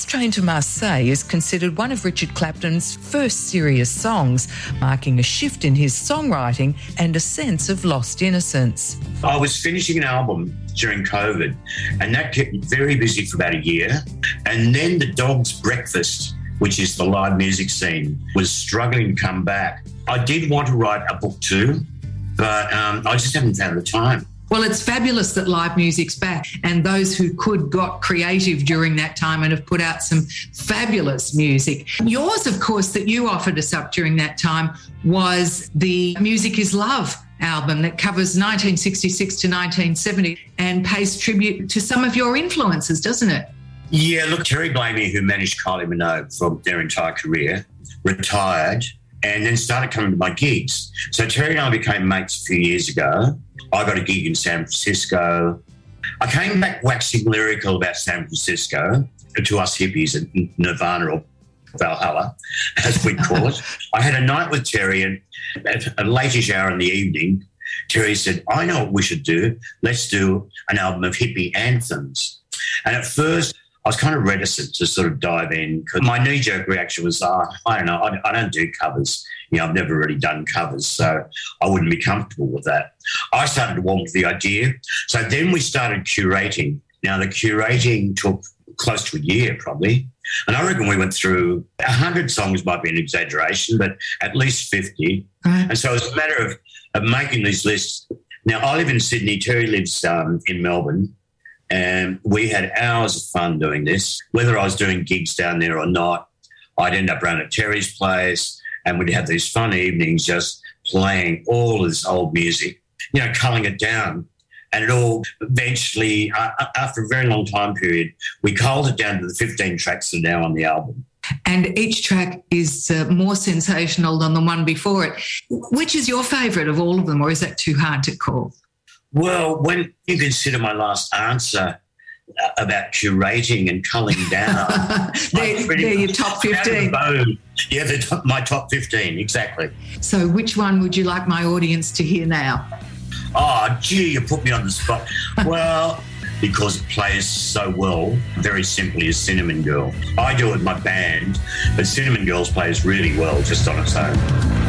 Last Train to Marseille is considered one of Richard Clapton's first serious songs, marking a shift in his songwriting and a sense of lost innocence. I was finishing an album during COVID, and that kept me very busy for about a year. And then the Dog's Breakfast, which is the live music scene, was struggling to come back. I did want to write a book too, but I just haven't found the time. Well, it's fabulous that live music's back, and those who could got creative during that time and have put out some fabulous music. Yours, of course, that you offered us up during that time was the Music is Love album that covers 1966 to 1970 and pays tribute to some of your influences, doesn't it? Yeah, look, Terry Blamey, who managed Kylie Minogue for their entire career, retired and then started coming to my gigs. So Terry and I became mates a few years ago. I got a gig in San Francisco. I came back waxing lyrical about San Francisco to us hippies at Nirvana or Valhalla, as we call it. I had a night with Terry, and at a late-ish hour in the evening, Terry said, I know what we should do. Let's do an album of hippie anthems. And at first, I was kind of reticent to sort of dive in because my knee-jerk reaction was, I don't know, I don't do covers. You know, I've never really done covers, so I wouldn't be comfortable with that. I started to warm to the idea. So then we started curating. Now, the curating took close to a year probably, and I reckon we went through 100 songs, might be an exaggeration, but at least 50. Right. And so it was a matter of making these lists. Now, I live in Sydney, Terry lives in Melbourne, and we had hours of fun doing this. Whether I was doing gigs down there or not, I'd end up around at Terry's place and we'd have these fun evenings just playing all of this old music, you know, culling it down. And it all eventually, after a very long time period, we culled it down to the 15 tracks that are now on the album. And each track is more sensational than the one before it. Which is your favourite of all of them, or is that too hard to call? Well, when you consider my last answer about curating and culling down, they're your top 15. Yeah, my top 15, exactly. So which one would you like my audience to hear now? Oh, gee, you put me on the spot. Well, because it plays so well, very simply, is Cinnamon Girl. I do it with my band, but Cinnamon Girls plays really well just on its own.